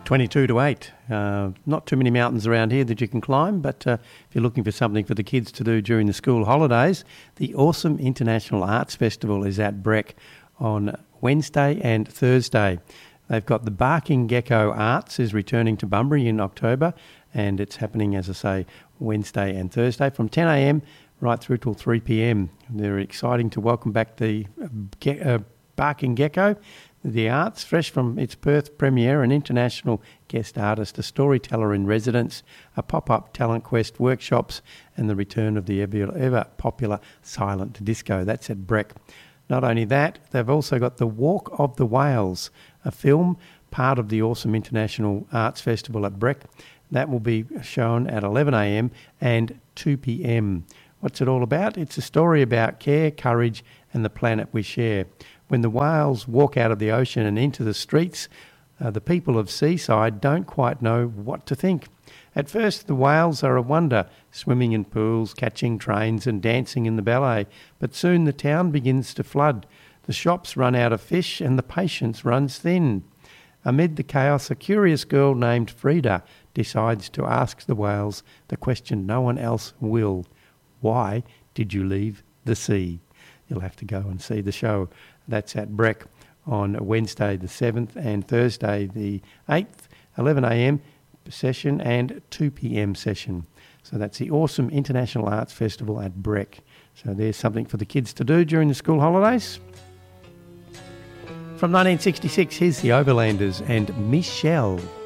22 to 8. Not too many mountains around here that you can climb, but if you're looking for something for the kids to do during the school holidays, the Awesome International Arts Festival is at Breck on Wednesday and Thursday. They've got the Barking Gecko Arts is returning to Bunbury in October, and it's happening, as I say, Wednesday and Thursday from 10 a.m. right through till 3 p.m. They're exciting to welcome back the Barking Gecko. The Arts, fresh from its Perth premiere, an international guest artist, a storyteller in residence, a pop-up talent quest, workshops, and the return of the ever-popular silent disco. That's at Breck. Not only that, they've also got The Walk of the Whales, a film, part of the Awesome International Arts Festival at Breck. That will be shown at 11 a.m. and 2 p.m. What's it all about? It's a story about care, courage, and the planet we share. When the whales walk out of the ocean and into the streets, the people of Seaside don't quite know what to think. At first, the whales are a wonder, swimming in pools, catching trains and dancing in the ballet. But soon the town begins to flood. The shops run out of fish and the patience runs thin. Amid the chaos, a curious girl named Frida decides to ask the whales the question no one else will. Why did you leave the sea? You'll have to go and see the show. That's at Breck on Wednesday the 7th and Thursday the 8th, 11 a.m. session and 2 p.m. session. So that's the Awesome International Arts Festival at Breck. So there's something for the kids to do during the school holidays. From 1966, here's the Overlanders and Michelle.